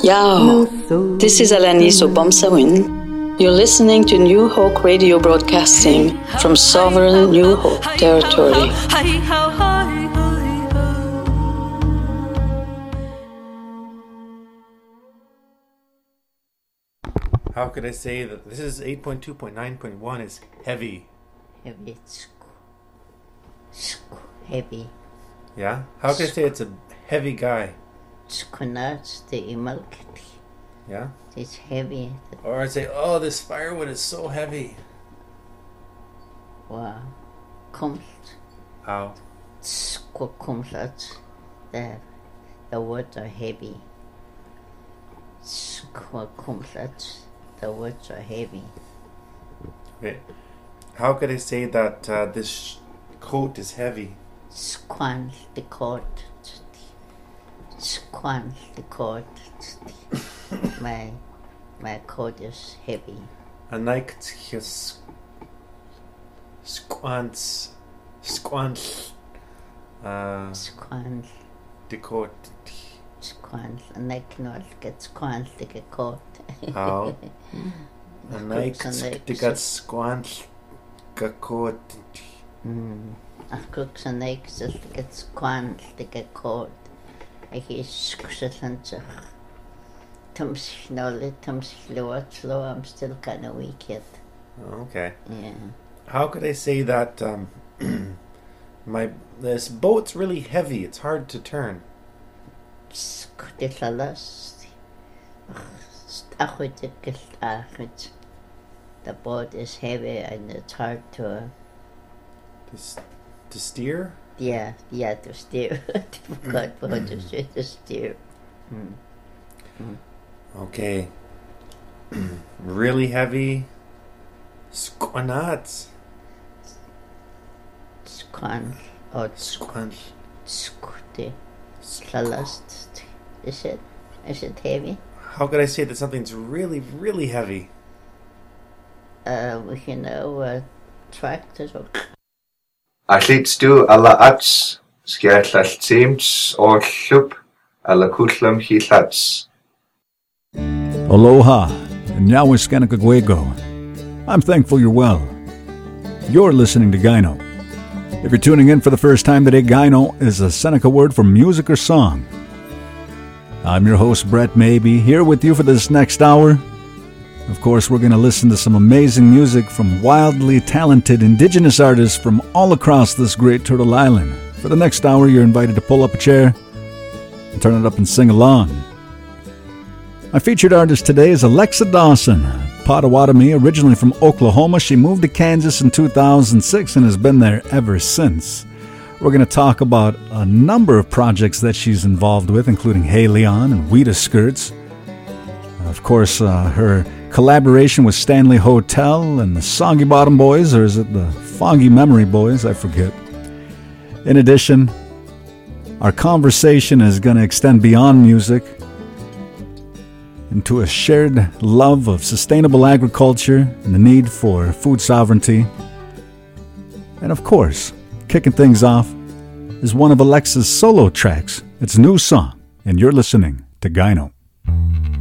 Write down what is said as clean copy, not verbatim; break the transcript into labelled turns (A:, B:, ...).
A: Yao, this is Alanis Obomsawin. You're listening to New Hope Radio broadcasting from sovereign New Hope territory.
B: How could I say that this is 8.2.9.1 is heavy?
C: Heavy, heavy.
B: Yeah? How could I say it's a heavy guy? Yeah?
C: It's heavy.
B: Or I'd say, oh, this firewood is so heavy.
C: Wow. Komt.
B: How?
C: Komt uit. The words are heavy. Komt uit. The words are heavy.
B: Okay. How could I say that this coat is heavy?
C: Squan the coat. Squan the coat. My coat is heavy.
B: A night his squants
C: Squan
B: the coat.
C: Squan. And I cannot get squan the coat.
B: How? A night the got squant the coat.
C: A cooks and eggs just get squan the coat. I hear squant. I'm still kind of weak yet.
B: Okay.
C: Yeah.
B: How could I say that this boat's really heavy? It's hard to turn.
C: The boat is heavy and it's hard to
B: steer?
C: Yeah, to steer. To steer.
B: Okay. Really heavy. Squanats.
C: Squan or
B: Squan.
C: squte. Is it heavy?
B: How could I say that something's really, really heavy?
C: Tractors or...
D: Allitstu alla ats, skertlall teams or llwp, alla kutlam hillats.
E: Aloha, and Nyawiskanakagwego. I'm thankful you're well. You're listening to Gyno. If you're tuning in for the first time today, Gyno is a Seneca word for music or song. I'm your host, Brett Maybe, here with you for this next hour. Of course, we're going to listen to some amazing music from wildly talented indigenous artists from all across this great Turtle Island. For the next hour, you're invited to pull up a chair and turn it up and sing along. My featured artist today is Alexa Dawson, Potawatomi, originally from Oklahoma. She moved to Kansas in 2006 and has been there ever since. We're going to talk about a number of projects that she's involved with, including Hey Leon and Weta Skirts. Of course, her collaboration with Stanley Hotel and the Soggy Bottom Boys, or is it the Foggy Memory Boys? I forget. In addition, our conversation is going to extend beyond music into a shared love of sustainable agriculture and the need for food sovereignty. And of course, kicking things off is one of Alexa's solo tracks. It's a new song, and you're listening to Gyno.